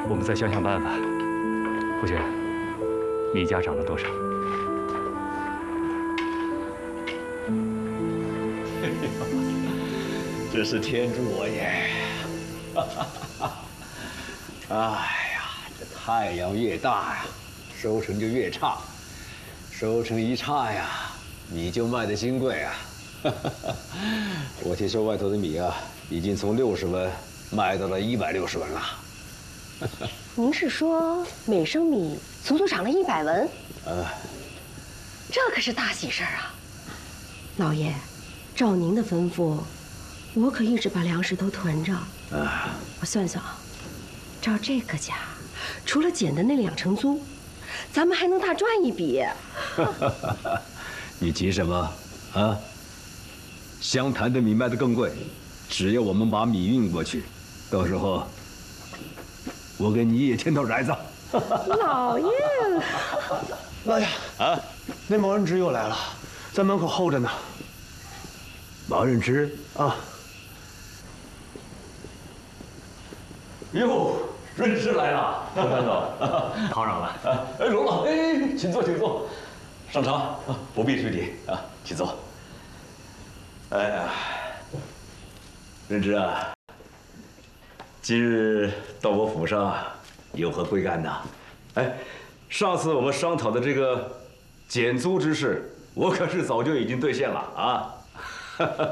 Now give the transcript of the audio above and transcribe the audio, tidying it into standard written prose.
我们再想想办法。夫君，米价涨了多少？ 真是天助我也！哎呀，这太阳越大呀，收成就越差；收成一差呀，米就卖得金贵啊。我听说外头的米啊，已经从60文卖到了160文了。 您是说每升米足足涨了100文？这可是大喜事儿啊！老爷，照您的吩咐，我可一直把粮食都囤着。我算算啊，照这个价，除了减的那2成租，咱们还能大赚一笔。 你急什么啊？湘潭的米卖得更贵，只要我们把米运过去，到时候我给你也添头崽子。 老爷， 老爷啊， 那毛人芝又来了，在门口候着呢。 毛人芝啊， 哟，润芝来了， 张总，讨扰了。 哎，荣老，哎，请坐，请坐，上茶，不必推礼啊，请坐。哎呀，润芝啊，今日到我府上有何贵干呢？哎，上次我们商讨的这个减租之事，我可是早就已经兑现了啊。